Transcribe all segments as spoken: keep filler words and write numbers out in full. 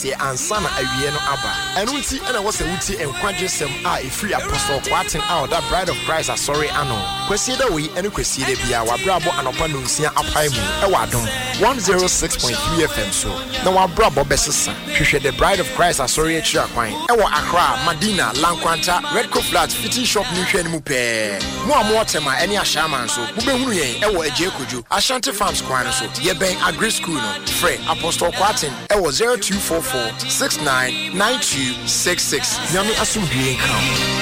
aseɛ ansa na awie no aba ɛno nti ɛna wɔ sɛ wuti nkwagyesɛm a ɛfiri Apostle Kwaten a ɔda Bride of Christ asɔre ano kwasie da wei ɛne kwasie da bia wabrabɔ anɔpa no nsia apae mu ɛwɔ adom one oh six point three F M so na wabrabɔ bɛsesa hwehwɛ the Bride of Christ asɔre akyi akwan ɛwɔ Accra, Madina, Lankwanta, Redco Flat, Fitting Shop ni hwɛ ne mu pɛɛ mo a mo tema ɛne ahyɛama nso mobɛhunu yɛn ɛwɔ Agye Kojo Ashanti Farms kwan so yɛbɛn Agri School no frɛ Apostle Kwaten ɛwɔ zero two four four six nine nine two six six nyame asomdue nka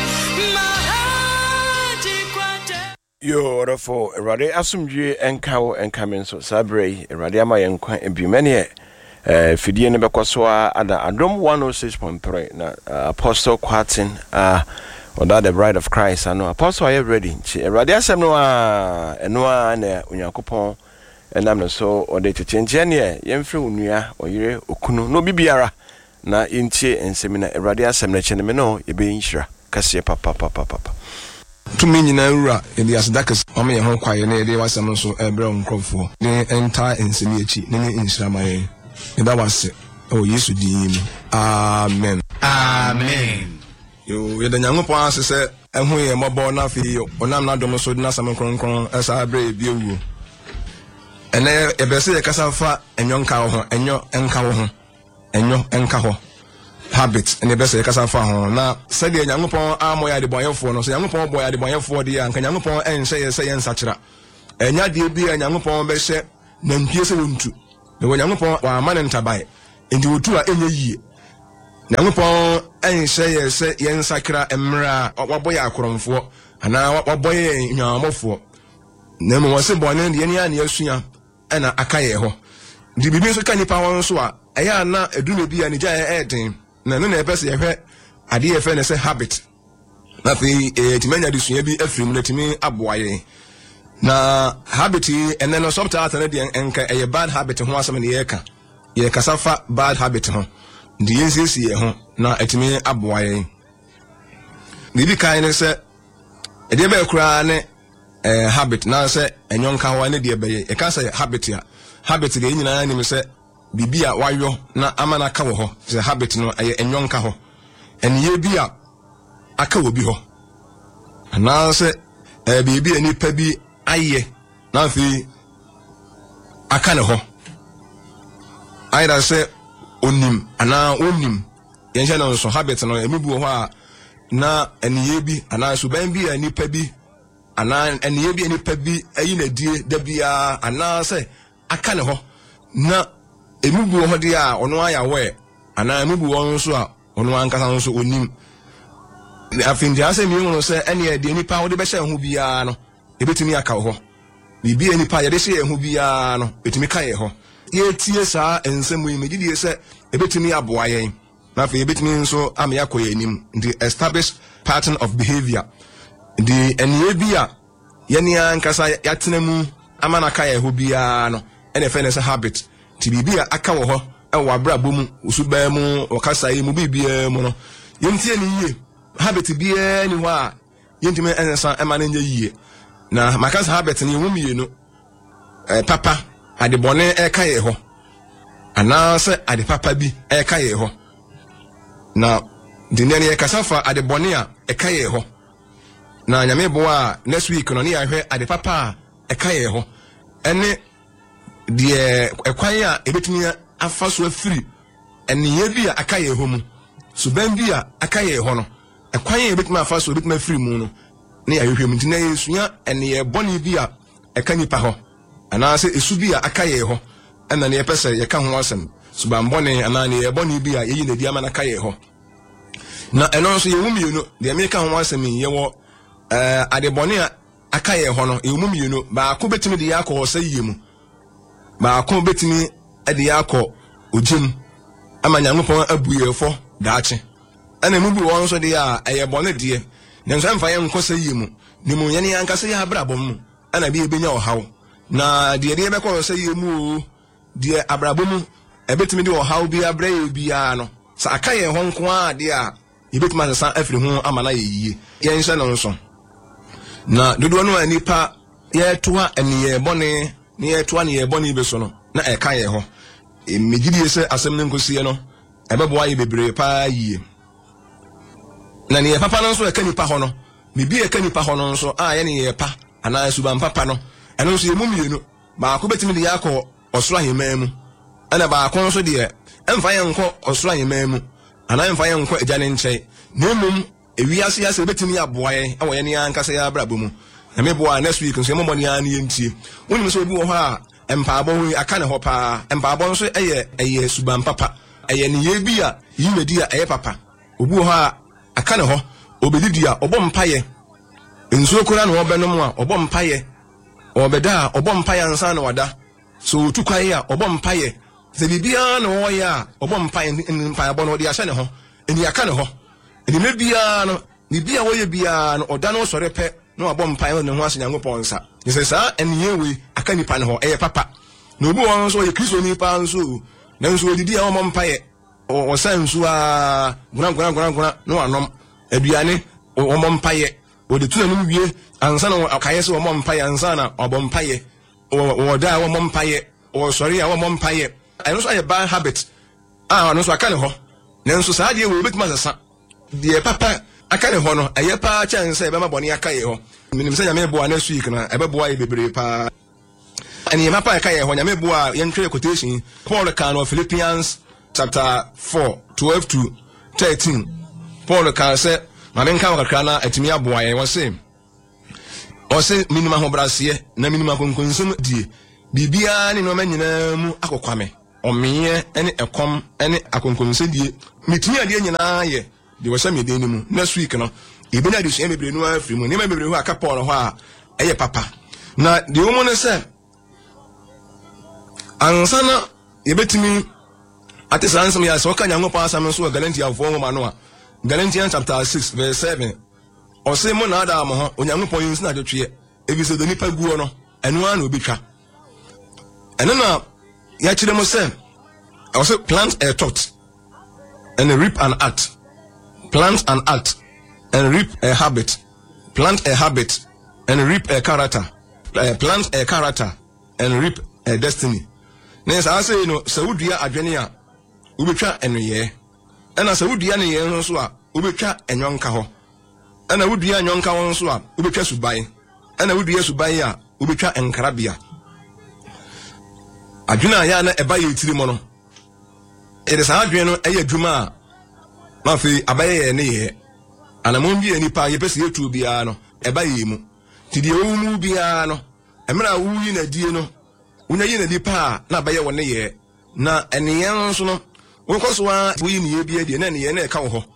yo orafo Erade asomdue enka wo enka men so sabrei Erade ama yenkwa ebimene eh fidie ne bekoso ada adom one oh six point three na uh, Apostle Kwaten uh, oda the Bride of Christ ano Apostle are you ready chi Erade asem no a eno a na Onyankopon enam no so ode tetente ne yemfre onua oyire okunu no bibiara na intie ensemina Erade asem na chene me no ebe nhyira kase papa papa papa to me nyina wura e dey asdakas o me ho kwaye na e dey wasem nso ebre nkrofo ne enta ensemi echi ne ne nhyiramaye e da wase o Yesu din amen amen yo ye da Nyankopon asese ehu ye mobo na fi onam na dom so na sam kronkron esa bre bi ewu ene e be se ye kasa fa enyo nka ho enyo enka ho enyo enka ho habit and the best kasa fa ho na said the Nyankopon amoya de boyefo no so Nyankopon boya de boyefo de anka Nyankopon enhye ye se ye nsakira enya de bi Nyankopon be hye na mpie se wontu na Nyankopon wa amane ntabai enti wotu a enye yie Nyankopon enhye ye se ye nsakira emra waboya akoromfo ana waboya nyaamofo na mo wose bone de ne ya ne asua ana akaye ho di bibi so kanipa won so a eya na edume bi ani gya eden na no na epese ye hwe ade ye fe ne se habit na fi etimanya de sua bi afrim na timi aboaye na habit ene no sometimes na de enka eye bad habit ho asem ne ye ka ye kasafa bad habit ho de yensisi ye ho na etimi aboaye bibi kai ne se e de be kura ne eh habit na se enyonka ho ne de be ye e ka se habit ya habit de nyina ni me se bibia wayo na amana ka wo ho se habit no aye enyonka ho eniye bia aka wo bi ho ana se eh bibia ni pa bi aye na fi aka ne ho aida se onim ana onim yenhye no so habit no emibu ho a na eniye bi ana so ban bi ani pa bi ana eniye bi ani pa bi ayi na die da bia ana se aka ne ho na emubu ho de a ono aya we ana emubu won so a ono ankasa so onim afindi ase mi nwon se ene e de nipa wo de be hye ho bia no ebetimi aka ho bibi e nipa ye de hye ho bia no betimi ka ye ho ye tie saa ensemu yi megidi se ebetimi aboa yen na fe ebetimi nso am yakoye anim the established pattern of behavior the ene bia ye ni ankasa yatenemu amana ka ye ho bia no ene fe ne se habit tibibia aka wo ho e wo abrabo mu usuba mu okasa yi mu bibia mu no yentie ni yie habit bia ni ho a yentime ensa e ma na nya yie na makasa habit ni wo mienu eh papa ade bone e ka ye ho ana se ade papa bi e ka ye ho na dinene e kasafa ade bone a e ka ye ho na nyame bo a next week no ne ya hwe ade papa e ka ye ho ene de ekwan a ebetumi afa so afiri eniye bi a aka ye ho mu so ban bi a aka ye ho no ekwan a ebetumi afa so ebetumi afiri mu no ne ya hwehwem ntina yesua eniye boni bi a eka nipa ho ana se esu bi a aka ye ho ena ne yepese ye ka ho asem so ban boni ana ne ye boni bi a yeyi na di ama na aka ye ho na eno so ye wumi no de me ka ho asem ye wo eh ade boni a aka ye ho no ye wumi no ba ko betumi de yakọ so yiye mu ba ko betimi ade yakọ ojim ama Nyankopon abuyefo daache ana mu bi won so de ya eye bone de ne nso mfa ye nkosa yimu ni mu yene yankasa ya abrabom mu ana bi ebenya ohaw na de de be ko so yimu o de abrabom ebetimi de ohaw bi abra ye bia no sa aka ye ho nko a de a ebetimi sa afiri ho ama na ye yie ye nso no nso na dodo no anipa ye toa eniye bone ne ye toa ne ye bone be so no na eka ye ho emigidi se asem ne nkosie no ebe boa ye bebre pa yie na ne papa no so e kanipa ho no me bi e kanipa ho no so a ye ne ye pa ana suban papa no eno so ye mumienu ba ko betimi de yakọ osoro ahema mu ana ba ko so de emfa ye nko osoro ahema mu ana emfa ye nko eja ne nche na mum ewiase ase betimi aboa ye awo ye ne ankasa ya brabo mu na me boa next week nso mo ne an ye ntie woni so obi wo ho a empa abo hu aka ne ho pa empa abo nso eye eye suban papa eye ne ye bi a yimedi a eye papa obi wo ho a aka ne ho obedidi a obo mpaye nso kura no obenom a obo mpaye obeda obo mpaye nsa na wada so tukwan ya obo mpaye se bibia na wo ya obo mpaye mpaye abo no de ahye ne ho eni aka ne ho eni mebia no bibia wo ye bia no oda no sore pe no abo mpaye ne ho ase Nyankopon nsa yese sa eni yewe aka nipa ne ho eye papa no obi won so ye Kristo nipa nso na nso odidi a wo mpaye o sansu a guna guna guna guna no anom aduane wo mpaye o de tuna no wie ansa na akaye se wo mpaye ansa na obo mpaye o da wo mpaye o sori a wo mpaye eno so aye bad habit ah no so aka ne ho na nso sa de wo betima sesa de papa aka ne ho no aye pa chance e be ma boni aka ye ho minim se nyame boa na suik na e be boa ye bebre pa ani ma pa aka ye ho nyame boa ye ntwe quotation Paul kan of Philippians chapter four twelve to thirteen Paul kan say ma men kan kakra na atimi aboa ye wo say o say minima ho brase na minima konkonsum die bibia ni no manyina mu akokwame omeye ene ekom ene akonkonse die mitimi ade nyina ye de wo sha medeni mu next week no ebe na de so emebre nu afri mu ni ma mebre hu aka Paul ho a eye papa na de wo mo ne say ansana yebetimi ate sansam ya so ka Nyankopon asam so Galatians four ma no a Galatians chapter six verse seven o say mo na ada mo ho Onyankopon yin sina dwetwe ebi se do nipa guo no eno an obetwa eno na ya kire mo say o say plant a thought and reap an act plant an act and reap a habit plant a habit and reap a character uh, plant a character and reap a destiny na say say no se wudua adwene a ubetwa enoye ena se wudua ne ye nso a ubetwa enwonka ho ena wudua enwonka ho nso a ubetwa suban ena wudua suban a ubetwa enkarabia adwena ya na eba ye tiri mo no ede sa adwene no eye adwuma ma fi abaye ye ne ye anamon bi ani pa ye pese yetu bia no eba ye mu tidi ewu mu bia no emra wuyi na die no unya yi na di pa na abaye wo ne ye na eniyen nso no wonkoso wa wuyi ne ye bia die na ne ye na e ka wo ho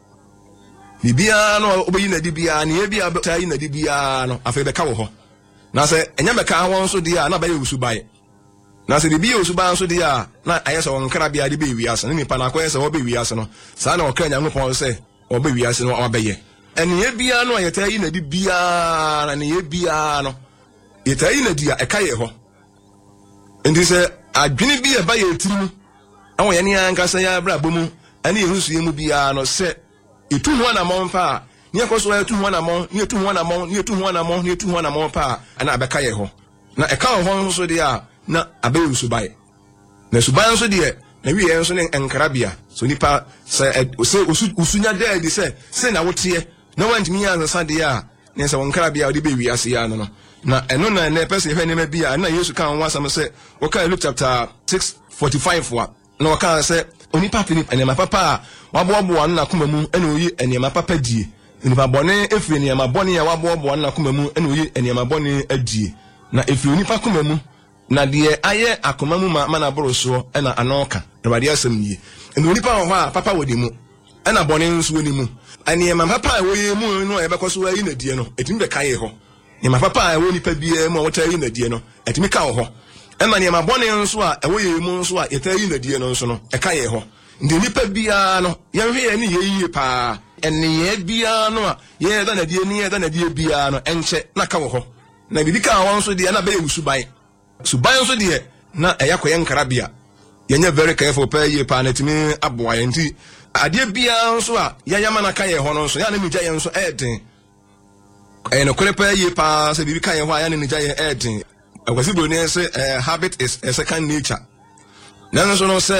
bibia no obeyi na di bia ne ye bia ta yi na di bia no afa be ka wo ho na se enya be ka won so dia na abaye usubaye na se bibia usuban so dia na ayese won kra bia de be wiase ne nipa na akoyese wo be wiase no sa na okra Nyankopon se wo be wiase no abaye eniye bia no ayeta yi na di bia na ne ye bia no yeta yi na dia e ka ye ho ndi se adwene bi e ba ye tirim awon ye ne ankasa ya bra bomu ani ye husu ye mu bia no se etu ho na mon pa ni akoso etu ho na mon ni etu ho na mon ni etu ho na mon ni etu ho na mon pa ana abeka ye ho na e ka ho so dia na abaye subaye na subaye so dia na wi ye so ne enkarabia so nipa se se usunya de di se se na wotie na wantimi ya ansa dia ne se wonkarabia odi be wi ase ya no na eno na na pese hwe ne ma bia na Yesu kan wasam se wo kan Luke chapter six forty-five wa na wo kan se onipa pini enema papa waboabo na koma mu ene oyi enema papa die onipa bone efiri enema bone ya waboabo na koma mu ene oyi enema bone adie na efiri onipa koma mu na de aye akoma mu ma na boro so ena anoka Awurade asem nie ene onipa ho a papa wodi mu ena bone nso woni mu enema papa wo ye mu no e bekoso ayi na die no etimi be kaye ho ni ma papa e woni pa bia mu wota yi na die no etimi ka wo ho e ma ni ma bone nso a e wo ye mu nso a yeta yi na die no nso no e ka ye ho ndi ni pa bia no ye hwe ye ni ye yi pa eni ye bia no a ye da na die ni ye da na die bia no enche na ka wo ho na bibi ka wo nso die na be ye suban suban nso die na e yakoye nkarabia ye nya very careful pa ye pa na etimi aboa ye nti ade bia nso a ye yama na ka ye ho no nso ya na mi gya ye nso e den eno kwepa ye pa se bibi kan ye ho aya ne nja ye edin akwasi bro ne se habit is a second nature na no so no se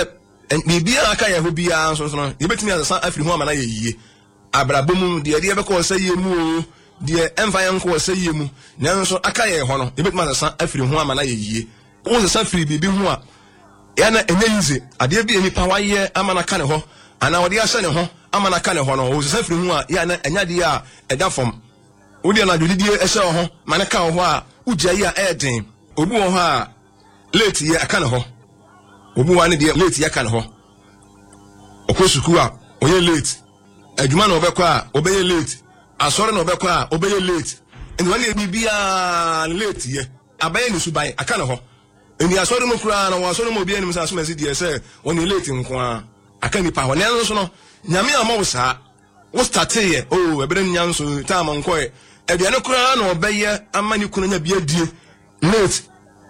en bibia aka ye ho bia nso so no ye betimi asesa afiri ho amana ye yie abrabom de de be ko se ye mu de emfa ye nko se ye mu nanso aka ye ho no ye betimi asesa afiri ho amana ye yie wo sesa afiri bibi ho a ya na enye yize ade bi enipa waye amana ka ne ho ana wode ahye ne ho amana ka ne ho no wo sesa afiri ho a ya na enya de a eda fom wo de na dodidie ehye ho mana ka ho a ugya yi a eden obu ho a late ye aka ne ho obu wa ne de late ye aka ne ho okosuku a oye late adwuma na obekọ a obeye late asore na obekọ a obeye late eni wani bibia late ye abaye ne suban aka ne ho eni asore mu kura na wasore mu obi anim sa so mesi de se woni late nko a aka nipa ho ne nso no nyame ama wo saa wo start ye oh ebere nyanso time nko e aduane kura na obeye amani kunu nya bia die late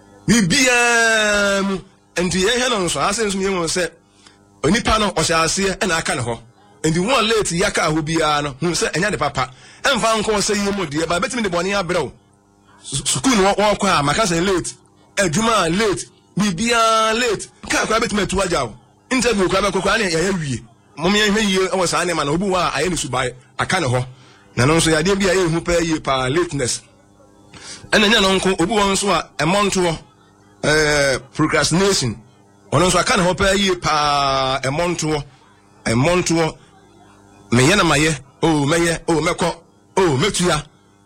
bibia enti ye he no nso asenso me mo se onipa no ohyase e na aka ne ho enti won late yaka ho bia no hu se enya de papa emfa nko se yi mu de ba betimi de boni abrew sukuu no wo kwa maka se late adwuma late bibia late ka kwa betimi atu ajaw interview kwa be kwa na ya wie mom ye hwe yi e wo sa ne ma na obu wa aye ne subai aka ne ho na no nso ya de bia ye hu pa yi pa lateness ena nya no nko obu won so a emonto eh procrastination ono nso aka ne ho pa yi pa emonto emonto me yana maye o meye o meko o metua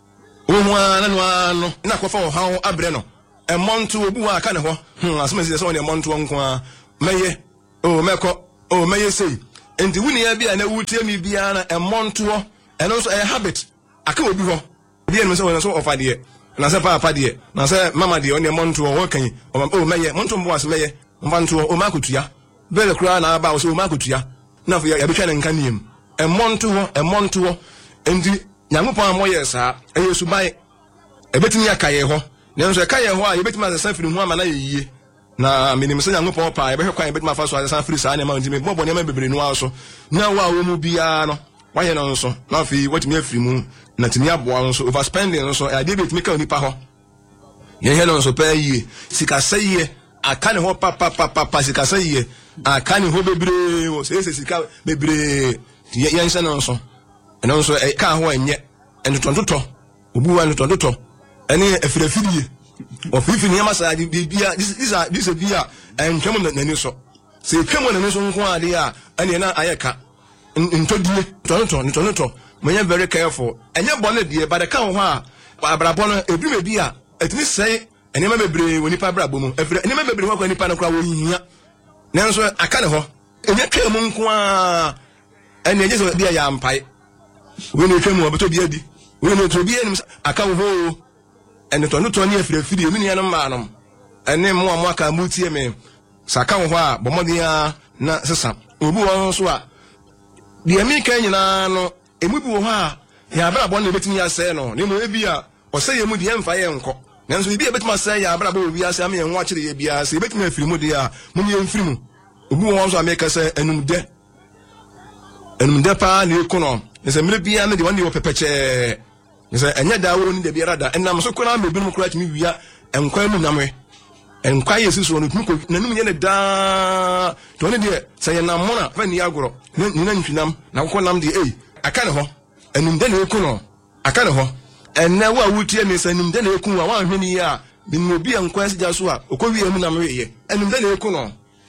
o hu ana no ano na kofa ho hawo abre no emonto obu wa aka ne ho hm asomesi se won emonto nko a meye o meko o meye sei enti wuni ya bia na wutie mi bia na emonto eno nso e habit aka obi ho bia no se won so ofa de na se papa de na se mama de on emonto wo kan o meye monto mbo as meye mfanto o makotua bele kura na aba o so makotua na fo ya betwa ne nkaniem emonto ho emonto ho endi nyamopon amoye saa eyesu bai ebetimi akaye ho nenso akaye ho a yebetimi asesa firi ho amana yeyie na minim se nyamopon pa ebehwe kwan ebetimi afa so asesa firi saa ne ma ntimi bobo ne ma bebre no aso na wa wo mu bia no waye no nso na fi watimi afiri mu na timi aboa nso overspending nso e ade betimi ka onipa ho ye he no nso pa yie sika seye aka ne ho pa pa pa pa sika seye aka ne ho bebre o se se sika bebre ye nse no nso eno nso e ka ho enye entotontoto obu wa entotontoto ene afirafidie ofifi ne masa bia this is this bia entwem na ni so se twem na ni so nko ade a ene na ayeka ntodie tonto tonto menye very careful enye bole die ba de ka ho a abrabo no ebi me bia etimi sei ene ma bebre woni pa abrabo mu afira ene ma bebre ho kwa nipa na kwa wo hia nenso aka ne ho enye twem nko a ene je so bia ya mpai woni twem obeto bia di woni to bia nim aka ho ene to no to ne afirafiri emi ne no ma no ene mo amo aka mutie me saka ho a bomodia na sesa obu won so a de emi kan nyina no emu bi wo ho a ya bra bo na betimi ya se no ne mo ebi a o se ye mu de emfa ye nko nanso bi betimi se ya bra bo bi ase am ye nwo akire ye bia se betimi afiri mu de a mu ye mfiri mu obu won so ameka se enum de enum de pa na ekono se mire bia na de won de wo pepeche se enya da wo ni de bia rada enam so kona me bi mu kura timi wia enkwa mu namwe enkwa yesi so no timi ko nanum ye ne da to ne de se ye namona fa ni agoro ni na ntwinam na ko nam de eh aka ne ho enum de na ekono aka ne ho enna wa wutie me se enum de na ekun wa wan hwani ya bi no bi enkwa sija so a okowie mu namwe ye enum de na ekono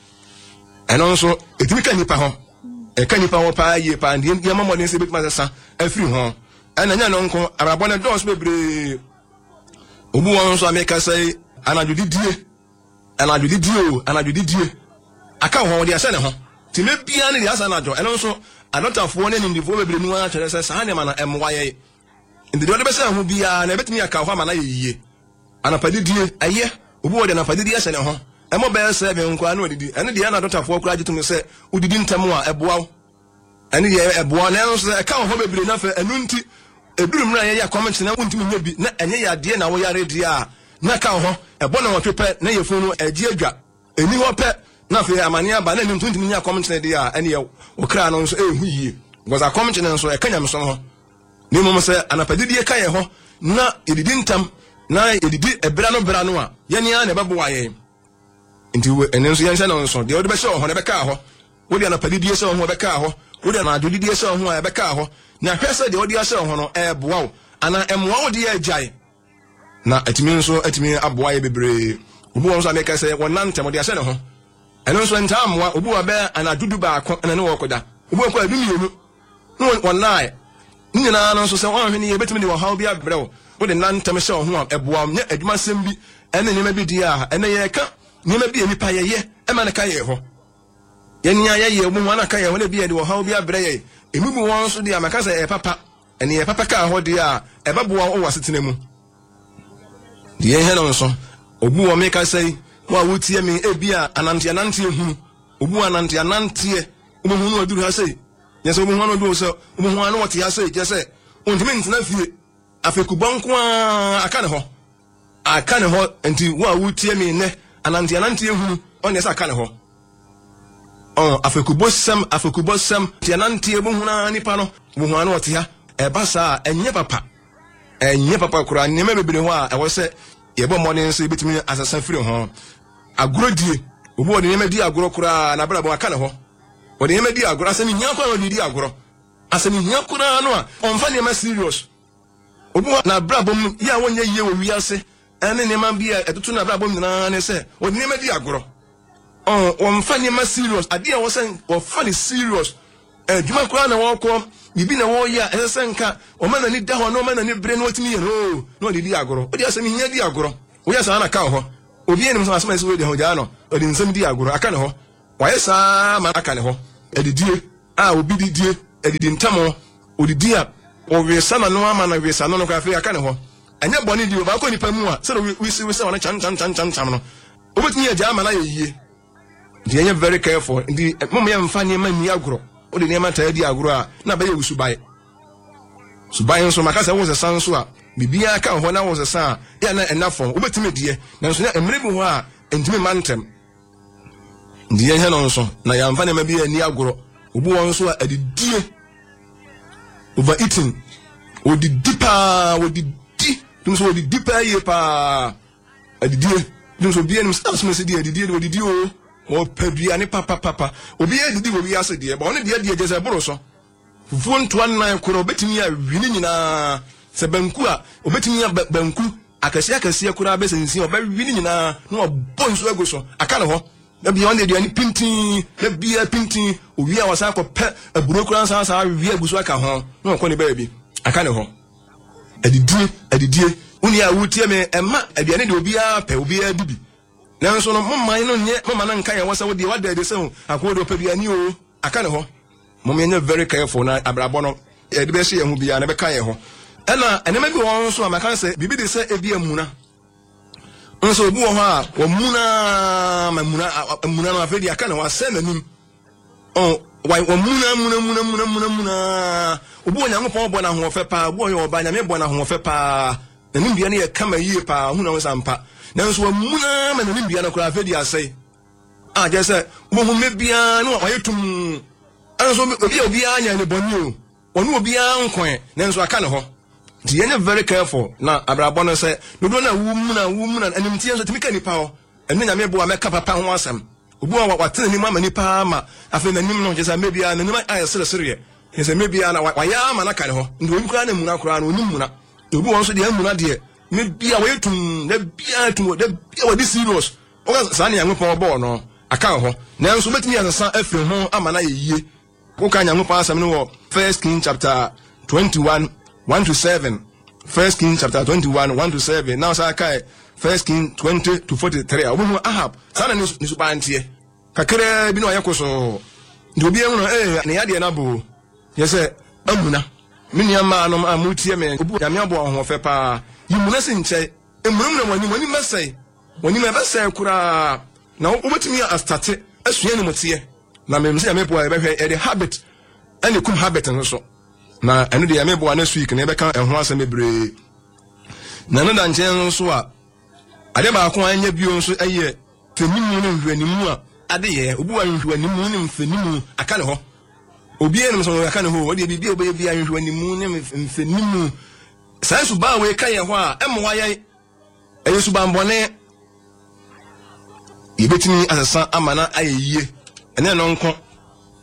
eno nso etimi ka nipa ho e ka nipa ho pa ye pa ndi ye mamo ne se betima sesa afiri ho ena nya no nko arabo ne dos bebre obu won nso ameka sai anadudidie anadudidie o anadudidie aka ho de ase ne ho ti me bia ne de asa na jo eno nso adotafo ne ndifo bebre nu a kere sai sa ne ma na emwa ye ndi de be se ho bia na betimi aka ho ama na ye anapadidie aye obu wo de anapadidie ase ne ho emo be se be nkwa na odidi ene de na dotafo kura gitum se odidi ntam a eboa ene de eboa na no se ka ho bebre na fa enu nti eburu mra ye ya comment na wontimi nya bi na enye ya de na wo yare de a na ka ho ebo na wopepe na ye funu agi adwa eni ho pe na fa amane aba na nim wontimi nya comment na de a ene ye wo kra no so ehu yie because a comment na so e kanya me so ho ni mo se anapadidie ka ye ho na edidi ntam na edidi ebra no bra no a ye ne a na bebo wa ye nti ene nso yense no nso de odi be se ho ne be ka ho wodi ana padi die se ho be ka ho wodi ana adodi die se ho a be ka ho na hwese de wodi ase ho no e boa wo ana emwa wo de agyae na atimi nso atimi aboa ye bebre obu won so ameka se wonantem de ase ne ho eno nso ntamwa obu wa be ana dudu ba ko na ne wo koda obu ko adu mienu no wonai nyina no nso se won hwene ye betimi de wo haw bi abre wo wodi nantem se ho a eboa nye adwuma sem bi ene nyema bi di a ene ye ka nyema bi enipa ye ye e ma ne ka ye ho ye nya ye ye obu wana ka ye ho ne bi ye de wo haw bi abre ye emi bu won so de amaka se e papa ene ye papa ka ho de a e baboa wo wasetena mu de ye he no nso obu wo meka sei wa wutie me ebia anante anante hu obu anante anante obu hu no aduru ha sei yes obu hu no do so obu hu no wote ha sei je sei ontime ntena fie afekubonko aka ne ho aka ne ho enti wa wutie me ne anante anante hu on yes aka ne ho on afekubosam afekubosam ti anante ebu hu na nipa no obu hu no wote ha e ba sa enye papa enye papa kura ne me bebere ho a e wo se yebo morning so bitimi asasa firi ho agoro die obu woni nyema di agoro kura na brabo aka ne ho woni nyema di agoro asemi hia kwa woni di agoro asemi hia kura no a onfa nyema serious obu na brabo ya wonye ye wo wiase ene nyema bia etutu na brabo nyina ne se woni nyema di agoro on onfa nyema serious ade a wo se wo fa ni serious adwuma kura na wo ko bibi na wo ya esenka o ma na ni da ho no ma na ni bre no otimi ye no no di di agoro o di asemi hia di agoro wo ya sa na ka ho obi enim so asema ese we de ho ja no o di nsem di agoro aka ne ho wa ya sa ma aka ne ho edidie a obi di die edidi ntamo odidi a o we sa na no ama na we sa no no ka fe aka ne ho anya boni di o ba ko nipa mu a se we we we se wana chan chan chan chan chan no obetimi ya ja ma na ye yie di anya very careful ndi mom ya mfa ne ma ni agoro o de ne ma ta di agoro a na ba ye usubai subai nso makasa wo se san so a bibia ka ho na wo se san ya na enafon obetime die na nso na emre bi ho a entime mantem die he no nso na ya mfa ne ma bi ani agoro obu won so a adidie over eating odi dipa odi di dum so odi dipa ye pa adidie dum so bi enim stars me se die adidie odi di o o pedua ne papa papa obi adidi obi ase die ba one die die je se boro so fufu ntoa nan koro obetimi a wini nyina se banku a obetimi a banku akasi akasi akura be sensi oba wini nyina no obo nso ago so aka ne ho na bi on de duani pintin na bi a pintin owi a wasa ko pe aburo kura san san wi agu so aka ho no ko ne ba bi aka ne ho adidie adidie uni a wutie me ema aduane de obi a pe obi a bibi na nso no momman no nye mama na nka ya wasa wo de wada de se ho akodo pe duani o aka ne ho momenya very careful na abrabo no e de be hye hu bia na be kan ye ho ena enema bi won so amaka se bibi de se ebi amuna nso obu ho a wo muna mamuna amuna no afedi aka na wase nanim oh wai wo muna muna muna muna muna muna obu onyankopon bo na ho fe pa obu oyo oba nyame bo na ho fe pa nanim bia na ye kama yie pa hu na wo sampa nanso wo muna nanim bia na kura afedi asai ah je se wo hu me bia no wayetum anso obi obi anya ne boni o onu obi ankon nanso aka ne ho di ene very careful na abrabo no se no do na wu mu na wu mu na animtie so timika nipa ho enu nyame bo ameka papa ho asem obu wa watene ni ma nipa ma afi na nim no je sa mebia na nim aye sere sere ye se mebia na wa ya ma na ka ne ho ndo obi kura na mu na kura na onim mu na obi won so de mu na de mebia wa yetum na bia tum de bia wa di serious o ka sa na yango pon bo no aka ho nanso betimi asasa afiri ho ama na ye yie Oka nyamupa asem no wo First King chapter twenty-one one to seven. First King chapter twenty-one one to seven. Now sa kai First King twenty to forty-three. Obu Ahab sana ni ni subantie. Kakere bi no ayekoso. Ndi obi enu no eh ne yade na bo. Yese amuna. Mini ama no amutie me. Obu nyame abo ho fe pa. Yimuna se nche. Emunum na wani wani mesai. Wani me besai kura. Na obetimi a start asua ni motie. Na me mse yamepo e behwe e de habit ene kum habit nso na ene de yamepo na sweek na e beka ehho asem bebre na no da nche nso a ade ba ko anya bio nso eye fenimu ne nhwanimu a ade ye obu wa nhwanimu ne mfenimu aka ne ho obi enem so aka ne ho wo de bibia obi bia nhwanimu ne mfenimu sai su ba we kan ye ho a emo wa ye eye su ba mbone yebetini asasa amana ayeye ene no nko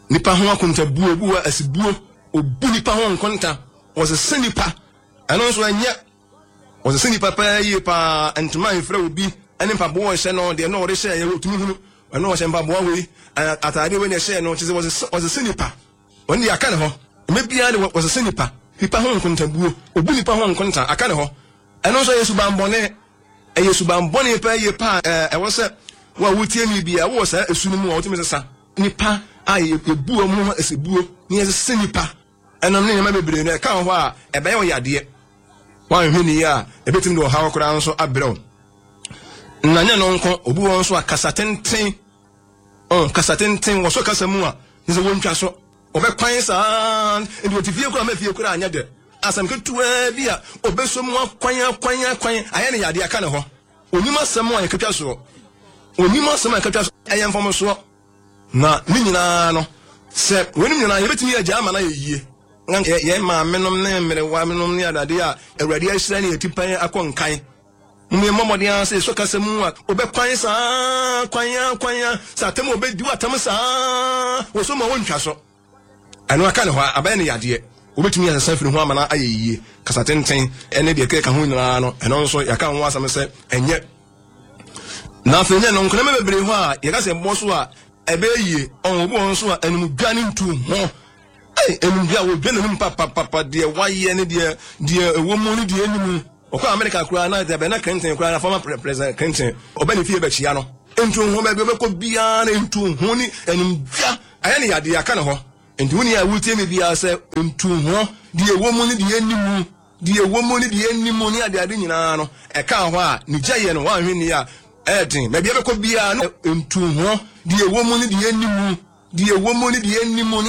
nipa ho akonta buo buo asibuo obu nipa ho nkonta was a senipa ɛno nso anya was a senipa pa yi pa ntoma ifra obi ɛne mpa bo hye no de no ɔde hye yɛ otumi hunu ɛno ɔhye mpa bo we atade we ne hye no kyese was a was a senipa wɔn de aka ne ho mebia de was a senipa nipa ho nkonta buo obu nipa ho nkonta aka ne ho ɛno nso yesu bambɔne yesu bambɔne pa yi pa ɛwɔ sɛ wa wotie ni bia wo sɛ esu no mu a wotumi sesa nipa aye ebuo mu asibuo ni yɛ sɛ nipa ɛnam ne nyama bebre no ɛka ho a ɛbɛyɛ wo yade wan hwe ni ya ɛbɛtumi de ɔhaw kora nso abrɛw na nya no nko obu won so akasa tenten on kasa tenten wo so kasa mu a ni sɛ wontwa so obɛkwan saa ndi otifie kora ma fie kora anya de asam ketua bi a obeso mu akwan akwan akwan ayɛ ne yade aka ne ho onima sɛm a yɛkatwa so onima sɛm a yɛkatwa so ɛyɛ mfom so na ni nyina no sɛ woni nyina yɛbɛtumi agya ama na yɛyie ngan yɛ ma menom ne mmere wa menom ne adade a awurade ahyira ne yɛtipan akɔnkan mmemme mmɔden sɛ so kasa mu a obɛkwan saa kwan kwan satem obɛdi watam saa wo so ma wontwa so ɛno aka ne ho abɛyɛ ne yadeɛ obetumi asesa firi ho amana ayeyie kasa tenten ene de keka ho nyina no ɛno nso yaka ho asam sɛ enye na afenye no nkona bebre ho a yaka sɛ bɔ so a ɛbɛyie on obo on so a enum dwane ntu ho ai enum bia wo dwane num papa papa de waye ne de de ewo mu ne de enum okɔ America kura na de na Clinton kura na former president Clinton obani fie bɛchia no ntu ho bɛ bɛkɔ bia na ntu ho ni enum bia ayɛ ne yade aka ne ho nti woni a wutie me bia sɛ ntu ho de ewo mu ne de animu de ewo mu ne de animu ne ade ade nyina no ɛka ho a ne gyaye no wan hweni a ɛden ma bia bɛkɔ bia no ntu ho de ewo mu ne de animu de ewo mu ne de animu